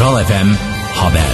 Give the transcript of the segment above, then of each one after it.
Kral FM Haber.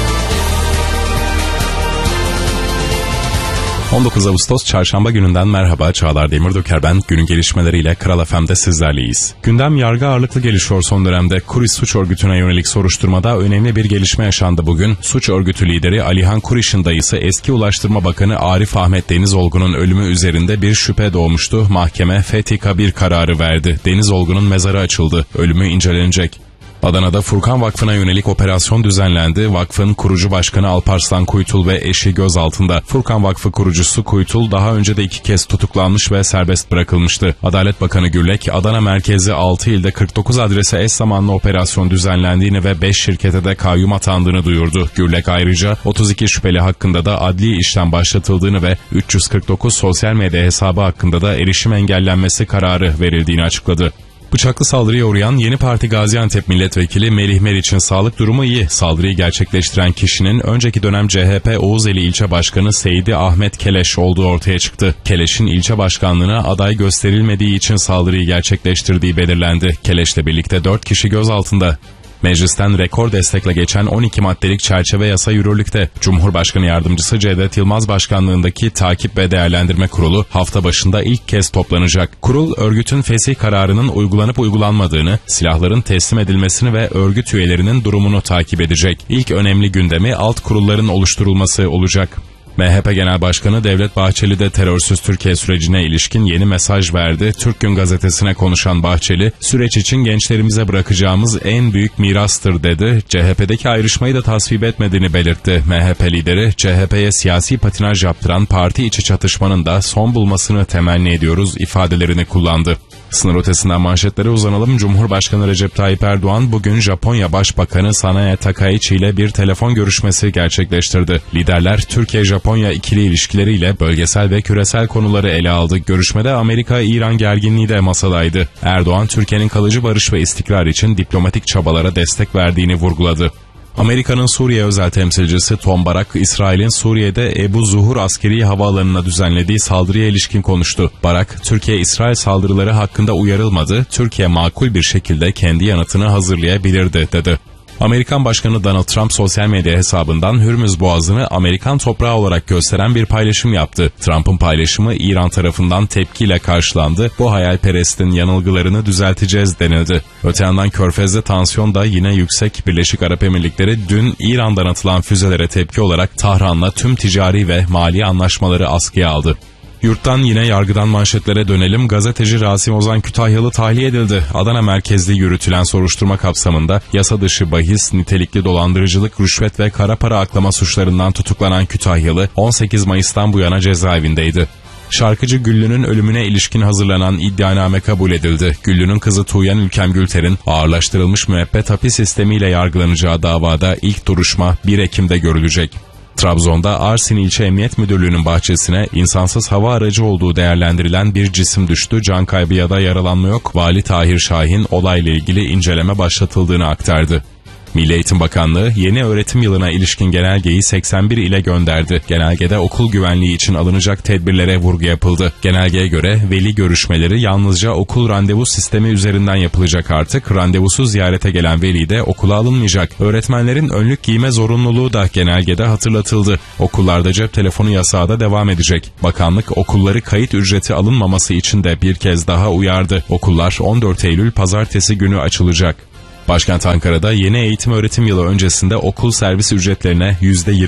19 Ağustos Çarşamba gününden merhaba, Çağlar Demirdöker ben. Günün gelişmeleriyle Kral FM'de sizlerleyiz. Gündem yargı ağırlıklı gelişiyor son dönemde. Kuriş suç örgütüne yönelik soruşturmada önemli bir gelişme yaşandı bugün. Suç örgütü lideri Alihan Kuriş'in dayısı eski Ulaştırma Bakanı Arif Ahmet Denizolgu'nun ölümü üzerinde bir şüphe doğmuştu. Mahkeme FTK 1 kararı verdi. Denizolgu'nun mezarı açıldı. Ölümü incelenecek. Adana'da Furkan Vakfı'na yönelik operasyon düzenlendi. Vakfın kurucu başkanı Alparslan Kuytul ve eşi gözaltında. Furkan Vakfı kurucusu Kuytul daha önce de 2 kez tutuklanmış ve serbest bırakılmıştı. Adalet Bakanı Gürlek, Adana merkezi 6 ilde 49 adrese eş zamanlı operasyon düzenlendiğini ve 5 şirkete de kayyum atandığını duyurdu. Gürlek ayrıca 32 şüpheli hakkında da adli işlem başlatıldığını ve 349 sosyal medya hesabı hakkında da erişim engellenmesi kararı verildiğini açıkladı. Bıçaklı saldırıya uğrayan Yeni Parti Gaziantep Milletvekili Melih Meriç'in sağlık durumu iyi. Saldırıyı gerçekleştiren kişinin önceki dönem CHP Oğuzeli İlçe Başkanı Seydi Ahmet Keleş olduğu ortaya çıktı. Keleş'in ilçe başkanlığına aday gösterilmediği için saldırıyı gerçekleştirdiği belirlendi. Keleş'le birlikte 4 kişi gözaltında. Meclisten rekor destekle geçen 12 maddelik çerçeve yasa yürürlükte. Cumhurbaşkanı Yardımcısı Cevdet Yılmaz başkanlığındaki Takip ve Değerlendirme Kurulu hafta başında ilk kez toplanacak. Kurul, örgütün fesih kararının uygulanıp uygulanmadığını, silahların teslim edilmesini ve örgüt üyelerinin durumunu takip edecek. İlk önemli gündemi alt kurulların oluşturulması olacak. MHP Genel Başkanı Devlet Bahçeli de terörsüz Türkiye sürecine ilişkin yeni mesaj verdi. Türk Gün gazetesine konuşan Bahçeli, süreç için gençlerimize bırakacağımız en büyük mirastır dedi. CHP'deki ayrışmayı da tasvip etmediğini belirtti. MHP lideri, CHP'ye siyasi patinaj yaptıran parti içi çatışmanın da son bulmasını temenni ediyoruz ifadelerini kullandı. Sınır ötesinden manşetlere uzanalım. Cumhurbaşkanı Recep Tayyip Erdoğan bugün Japonya Başbakanı Sanae Takaichi ile bir telefon görüşmesi gerçekleştirdi. Liderler Türkiye-Japonya ikili ilişkileriyle bölgesel ve küresel konuları ele aldı. Görüşmede Amerika-İran gerginliği de masadaydı. Erdoğan, Türkiye'nin kalıcı barış ve istikrar için diplomatik çabalara destek verdiğini vurguladı. Amerika'nın Suriye özel temsilcisi Tom Barak, İsrail'in Suriye'de Ebu Zuhur askeri havaalanına düzenlediği saldırıya ilişkin konuştu. Barak, Türkiye-İsrail saldırıları hakkında uyarılmadı, Türkiye makul bir şekilde kendi yanıtını hazırlayabilirdi, dedi. Amerikan Başkanı Donald Trump sosyal medya hesabından Hürmüz Boğazı'nı Amerikan toprağı olarak gösteren bir paylaşım yaptı. Trump'ın paylaşımı İran tarafından tepkiyle karşılandı. Bu hayalperestin yanılgılarını düzelteceğiz denildi. Öte yandan Körfez'de tansiyon da yine yüksek. Birleşik Arap Emirlikleri dün İran'dan atılan füzelere tepki olarak Tahran'la tüm ticari ve mali anlaşmaları askıya aldı. Yurttan yine yargıdan manşetlere dönelim. Gazeteci Rasim Ozan Kütahyalı tahliye edildi. Adana merkezli yürütülen soruşturma kapsamında yasa dışı bahis, nitelikli dolandırıcılık, rüşvet ve kara para aklama suçlarından tutuklanan Kütahyalı 18 Mayıs'tan bu yana cezaevindeydi. Şarkıcı Güllü'nün ölümüne ilişkin hazırlanan iddianame kabul edildi. Güllü'nün kızı Tuğyan Ülkem Gülter'in ağırlaştırılmış müebbet hapis sistemiyle yargılanacağı davada ilk duruşma 1 Ekim'de görülecek. Trabzon'da Arsin İlçe Emniyet Müdürlüğü'nün bahçesine insansız hava aracı olduğu değerlendirilen bir cisim düştü. Can kaybı ya da yaralanma yok. Vali Tahir Şahin olayla ilgili inceleme başlatıldığını aktardı. Milli Eğitim Bakanlığı yeni öğretim yılına ilişkin genelgeyi 81 ile gönderdi. Genelgede okul güvenliği için alınacak tedbirlere vurgu yapıldı. Genelgeye göre veli görüşmeleri yalnızca okul randevu sistemi üzerinden yapılacak artık. Randevusuz ziyarete gelen veli de okula alınmayacak. Öğretmenlerin önlük giyme zorunluluğu da genelgede hatırlatıldı. Okullarda cep telefonu yasağı da devam edecek. Bakanlık okulları kayıt ücreti alınmaması için de bir kez daha uyardı. Okullar 14 Eylül Pazartesi günü açılacak. Başkent Ankara'da yeni eğitim öğretim yılı öncesinde okul servis ücretlerine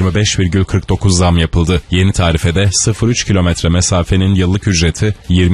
%25,49 zam yapıldı. Yeni tarifede 0-3 kilometre mesafenin yıllık ücreti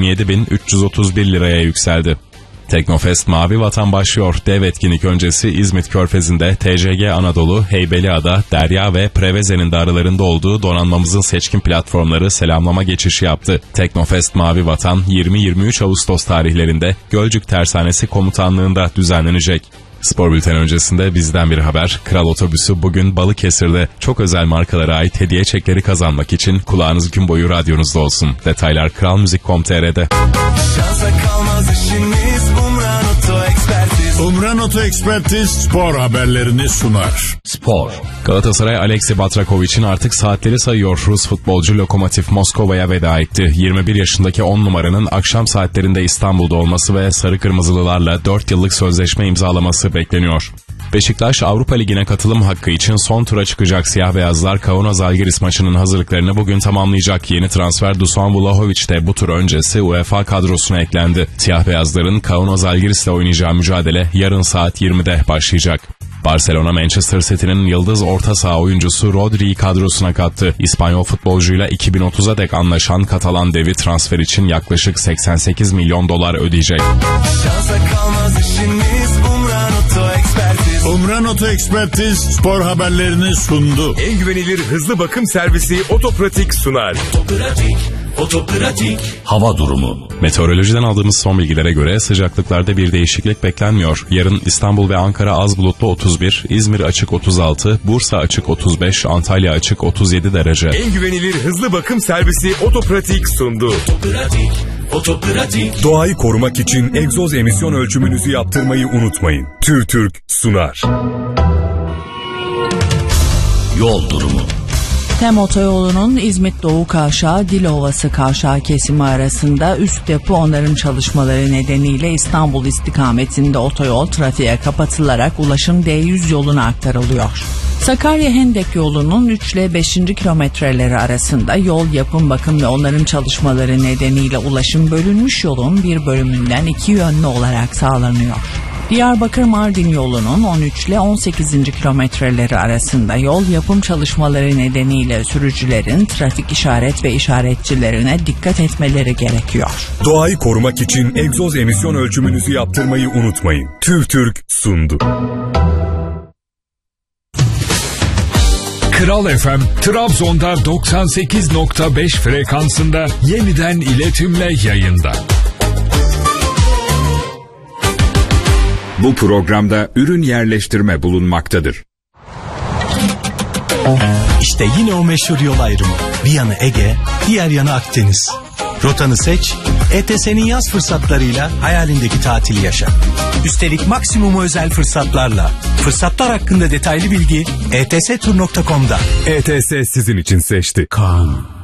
27.331 liraya yükseldi. Teknofest Mavi Vatan başlıyor. Dev etkinlik öncesi İzmit Körfezi'nde TCG Anadolu, Heybeliada, Derya ve Preveze'nin de aralarında olduğu donanmamızın seçkin platformları selamlama geçişi yaptı. Teknofest Mavi Vatan 20-23 Ağustos tarihlerinde Gölcük Tersanesi Komutanlığı'nda düzenlenecek. Spor bülteni öncesinde bizden bir haber. Kral Otobüsü bugün Balıkesir'de çok özel markalara ait hediye çekleri kazanmak için kulağınız gün boyu radyonuzda olsun. Detaylar kralmuzik.com.tr'de. Şansa kalmaz işimiz Umran Oto Ekspertiz. Umran Oto Ekspertiz spor haberlerini sunar. Spor. Galatasaray Alexey Batrakovic'in artık saatleri sayıyor. Rus futbolcu Lokomotiv Moskova'ya veda etti. 21 yaşındaki 10 numaranın akşam saatlerinde İstanbul'da olması ve sarı kırmızılılarla 4 yıllık sözleşme imzalaması bekleniyor. Beşiktaş Avrupa Ligi'ne katılım hakkı için son tura çıkacak siyah beyazlar Kaunas Žalgiris maçının hazırlıklarını bugün tamamlayacak. Yeni transfer Dusan Vlahović de bu tur öncesi UEFA kadrosuna eklendi. Siyah beyazların Kaunas Žalgiris ile oynayacağı mücadele yarın saat 20'de başlayacak. Barcelona Manchester City'nin yıldız orta saha oyuncusu Rodri'yi kadrosuna kattı. İspanyol futbolcuyla 2030'a dek anlaşan Katalan devi transfer için yaklaşık 88 milyon dolar ödeyecek. Şansa kalmaz işimiz Umran Oto Ekspertiz. Umran Oto Ekspertiz spor haberlerini sundu. En güvenilir hızlı bakım servisi Otopratik sunar. Otopratik. Hava durumu. Meteorolojiden aldığımız son bilgilere göre sıcaklıklarda bir değişiklik beklenmiyor. Yarın İstanbul ve Ankara az bulutlu 31, İzmir açık 36, Bursa açık 35, Antalya açık 37 derece. En güvenilir hızlı bakım servisi Otopratik sundu. Otopratik. Doğayı korumak için egzoz emisyon ölçümünüzü yaptırmayı unutmayın. TÜRTÜRK sunar. Yol durumu. TEM otoyolunun İzmit Doğu Kavşağı Dilovası Kavşağı kesimi arasında üst yapı onarım çalışmaları nedeniyle İstanbul istikametinde otoyol trafiğe kapatılarak ulaşım D100 yoluna aktarılıyor. Sakarya Hendek yolunun 3 ile 5. kilometreleri arasında yol yapım, bakım ve onarım çalışmaları nedeniyle ulaşım bölünmüş yolun bir bölümünden iki yönlü olarak sağlanıyor. Diyarbakır-Mardin yolunun 13 ile 18. kilometreleri arasında yol yapım çalışmaları nedeniyle sürücülerin trafik işaret ve işaretçilerine dikkat etmeleri gerekiyor. Doğayı korumak için egzoz emisyon ölçümünüzü yaptırmayı unutmayın. TÜRTÜRK sundu. Kral FM, Trabzon'da 98.5 frekansında yeniden iletimle yayında. Bu programda ürün yerleştirme bulunmaktadır. İşte yine o meşhur yol ayrımı. Bir yanı Ege, diğer yanı Akdeniz. Rotanı seç, ETS'nin yaz fırsatlarıyla hayalindeki tatili yaşa. Üstelik maksimum özel fırsatlarla. Fırsatlar hakkında detaylı bilgi etstur.com'da. ETS sizin için seçti. Kan.